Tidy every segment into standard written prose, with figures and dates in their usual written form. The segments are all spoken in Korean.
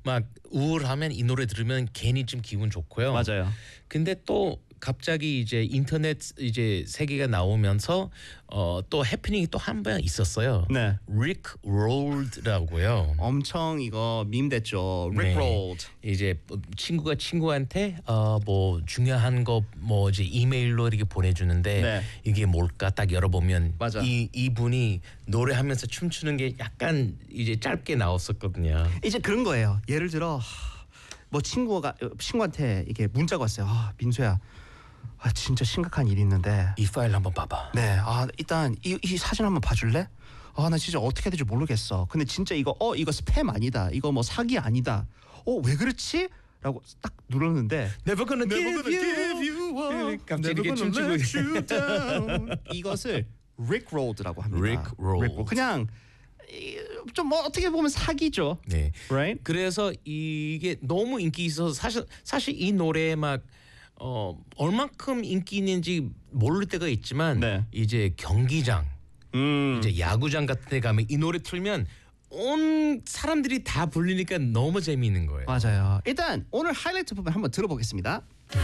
막 우울하면 이 노래 들으면 괜히 좀 기분 좋고요. 맞아요. 근데 또 갑자기 이제 인터넷 이제 세계가 나오면서 또 해프닝이 또 한 번 있었어요. 네. 릭 롤드라고요. 엄청 이거 밈 됐죠. 네. Rickrolled. 이제 친구가 친구한테 뭐 중요한 거 뭐 이제 이메일로 이렇게 보내주는데 네. 이게 뭘까 딱 열어보면 맞아. 이분이 노래하면서 춤추는 게 약간 이제 짧게 나왔었거든요. 이제 그런 거예요. 예를 들어 뭐 친구한테 이게 문자가 왔어요. 민수야, 진짜 심각한 일이 있는데 이 파일 한번 봐봐. 네, 일단 이 사진 한번 봐줄래? 나 진짜 어떻게 해야 될지 모르겠어. 근데 진짜 이거 스팸 아니다. 이거 뭐 사기 아니다. 왜 그렇지? 라고 딱 눌렀는데 Never gonna Never give gonna give you you up. 갑자기 Never 이게 gonna 춤추고 let you down. 이것을 Rickrolled라고 합니다. Rickrolled. 그냥 좀 뭐 어떻게 보면 사기죠. 네. Right? 그래서 이게 너무 인기 있어서 사실 이 노래 막 얼만큼 인기 있는지 모를 때가 있지만 네. 이제 경기장, 이제 야구장 같은 데 가면 이 노래 틀면 온 사람들이 다 불리니까 너무 재미있는 거예요. 맞아요. 일단 오늘 하이라이트 부분 한번 들어보겠습니다.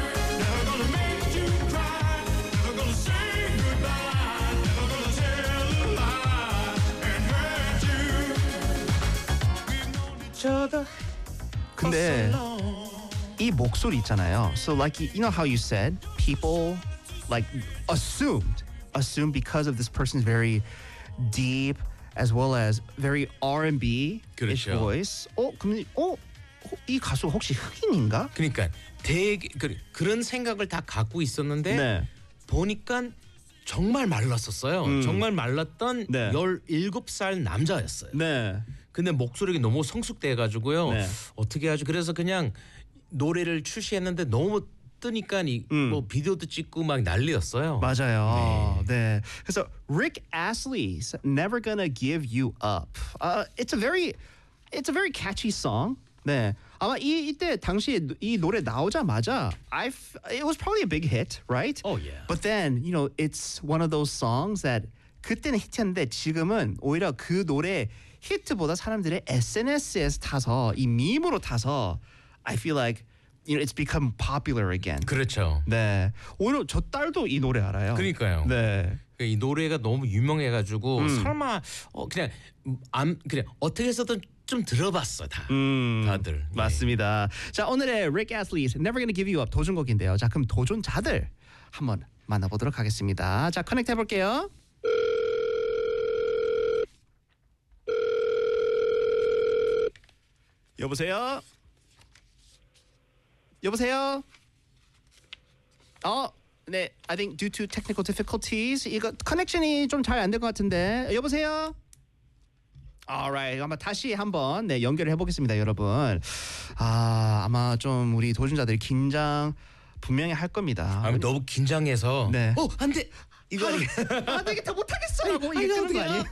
근데 이 목소리 있잖아요. So like you know how you said people like assumed because of this person's very deep as well as very R&B ish 그렇죠. voice. 그럼 이 가수 혹시 흑인인가? 그러니까 되게 그런 생각을 다 갖고 있었는데 네. 보니까 정말 말랐었어요. 정말 말랐던 네. 17살 남자였어요. 네. 근데 목소리가 너무 성숙돼가지고요. 네. 어떻게 하죠? 그래서 그냥 노래를 출시했는데 너무 뜨니까 뭐 비디오도 찍고 막 난리였어요. 맞아요. 네. 그래서 Rick Astley's Never Gonna Give You Up. It's a very catchy song. 네. 아마 이때 당시에 이 노래 나오자마자 it was probably a big hit, right? Oh yeah. But then, you know, it's one of those songs that 그때는 히트였는데 지금은 오히려 그 노래 히트보다 사람들의 SNS에서 타서 이 밈으로 타서 I feel like you know it's become popular again. 그렇죠. 네. 오히려 저 딸도 이 노래 알아요. 그러니까요. 네. 이 노래가 너무 유명해가지고 설마 그냥 어떻게 해서든 좀 들어봤어 다들. 맞습니다. 자, 오늘의 Rick Astley's Never Gonna Give You Up 도전곡인데요. 자, 그럼 도전자들 한번 만나보도록 하겠습니다. 자, 커넥트 해볼게요. 여보세요? 여보세요? 네, I think due to technical difficulties 이거 커넥션이 좀 잘 안 될 것 같은데 여보세요? Alright, 아마 다시 한번 연결을 해보겠습니다, 여러분. 아마 좀 우리 도전자들이 긴장 분명히 할 겁니다. 너무 긴장해서 네. 안 돼. 이거 되게 더 못하겠어라고 얘기하는 거 아니에요?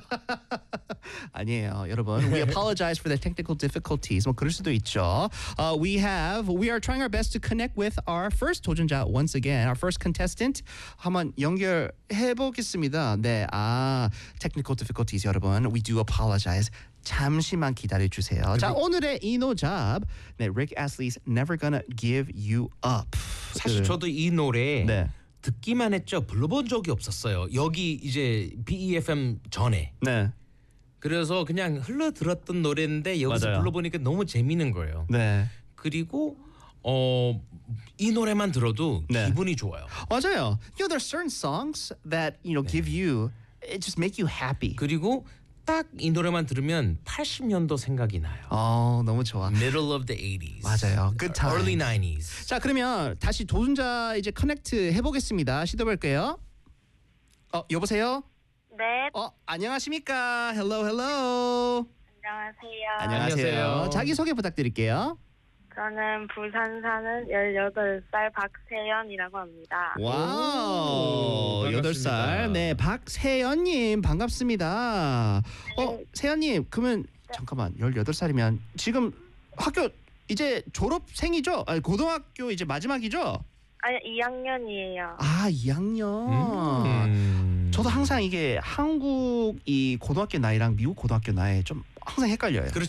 아니에요, 여러분. We apologize for the technical difficulties. 뭐 그럴 수도 있죠. We are trying our best to connect with our first 도전자 once again, our first contestant. 한번 연결해 보겠습니다. 네, technical difficulties 여러분. We do apologize. 잠시만 기다려 주세요. 자, 오늘의 이노잡, 네, Rick Astley's Never Gonna Give You Up. 사실 저도 이 노래 네. 듣기만 했죠. 불러본 적이 없었어요. 여기 이제 BEFM 전에. 네. 그래서 그냥 흘러 들었던 노래인데 여기서 맞아요. 불러보니까 너무 재밌는 거예요. 네. 그리고 이 노래만 들어도 네. 기분이 좋아요. 맞아요. You know, there's certain songs that give you, it just make you happy. 그리고 딱 이 노래만 들으면 80년도 생각이 나요. 너무 좋아. Middle of the 80s. 맞아요. Good time. Early 90s. 자, 그러면 다시 도전자 이제 커넥트 해보겠습니다. 시도해볼게요. 여보세요? 네, 안녕하십니까? Hello. 안녕하세요. 안녕하세요. 자기소개 부탁드릴게요. 저는 부산 사는 18살 박세연이라고 합니다. 와우, 오, 8살. 반갑습니다. 네, 박세연님 반갑습니다. 세연님, 그러면 잠깐만, 18살이면 지금 학교 이제 졸업생이죠? 고등학교 이제 마지막이죠? 아니, 2학년이에요. 2학년. 저도 항상 이게 한국 이 고등학교 나이랑 미국 고등학교 나이 좀 항상 헷갈려요. 그렇죠.